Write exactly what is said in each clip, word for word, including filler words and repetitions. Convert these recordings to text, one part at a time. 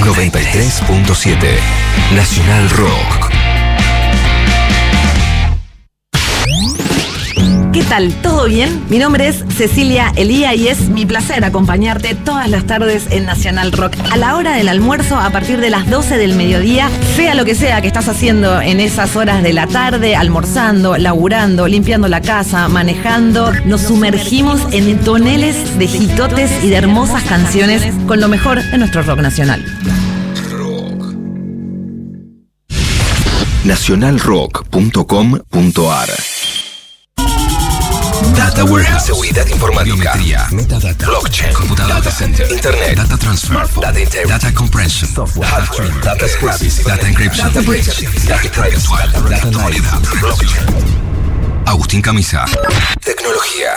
noventa y tres punto siete Nacional Rock. ¿Qué tal? ¿Todo bien? Mi nombre es Cecilia Elía y es mi placer acompañarte todas las tardes en Nacional Rock. A la hora del almuerzo, a partir de las doce del mediodía, sea lo que sea que estás haciendo en esas horas de la tarde, almorzando, laburando, limpiando la casa, manejando, nos sumergimos en toneles de hitotes y de hermosas canciones con lo mejor de nuestro rock nacional. nacional rock punto com punto a r Data Warehouse, seguridad informática, metadata, blockchain, computadora, data center, internet, data transfer, data integration, data compression, software, hardware, data privacy, data encryption, data breach, data privacy, data actualidad, blockchain. Agustín Camisa, tecnología.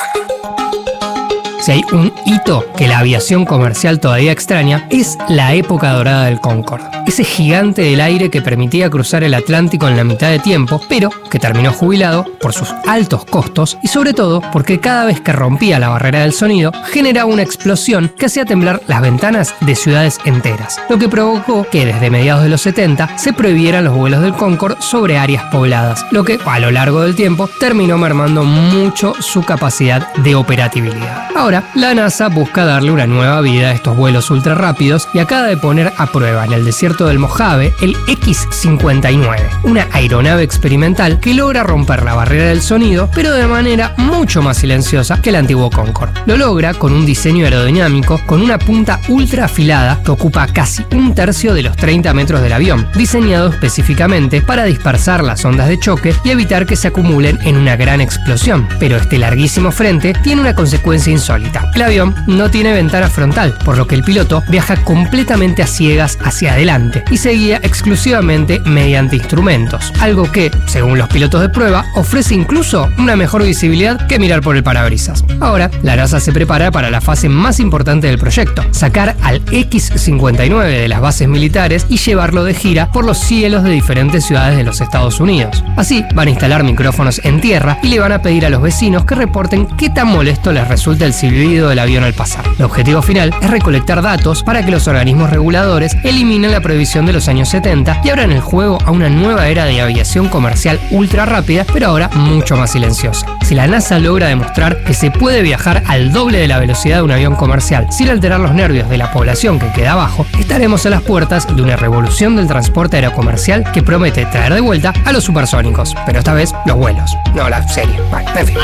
Si hay un hito que la aviación comercial todavía extraña, es la época dorada del Concorde. Ese gigante del aire que permitía cruzar el Atlántico en la mitad de tiempo, pero que terminó jubilado por sus altos costos y sobre todo porque cada vez que rompía la barrera del sonido, generaba una explosión que hacía temblar las ventanas de ciudades enteras, lo que provocó que desde mediados de los setenta se prohibieran los vuelos del Concorde sobre áreas pobladas, lo que a lo largo del tiempo terminó mermando mucho su capacidad de operatividad. Ahora, la NASA busca darle una nueva vida a estos vuelos ultra rápidos y acaba de poner a prueba en el desierto del Mojave el equis cincuenta y nueve, una aeronave experimental que logra romper la barrera del sonido, pero de manera mucho más silenciosa que el antiguo Concorde. Lo logra con un diseño aerodinámico con una punta ultra afilada que ocupa casi un tercio de los treinta metros del avión, diseñado específicamente para dispersar las ondas de choque y evitar que se acumulen en una gran explosión. Pero este larguísimo frente tiene una consecuencia insólita. El avión no tiene ventana frontal, por lo que el piloto viaja completamente a ciegas hacia adelante y se guía exclusivamente mediante instrumentos, algo que, según los pilotos de prueba, ofrece incluso una mejor visibilidad que mirar por el parabrisas. Ahora, la NASA se prepara para la fase más importante del proyecto, sacar al equis cincuenta y nueve de las bases militares y llevarlo de gira por los cielos de diferentes ciudades de los Estados Unidos. Así, van a instalar micrófonos en tierra y le van a pedir a los vecinos que reporten qué tan molesto les resulta el silbido del avión al pasar. El objetivo final es recolectar datos para que los organismos reguladores eliminen la prohibición de los años setenta y abran el juego a una nueva era de aviación comercial ultra rápida, pero ahora mucho más silenciosa. Si la NASA logra demostrar que se puede viajar al doble de la velocidad de un avión comercial sin alterar los nervios de la población que queda abajo, estaremos a las puertas de una revolución del transporte aerocomercial que promete traer de vuelta a los supersónicos, pero esta vez los vuelos, no la serie. Bueno, en fin.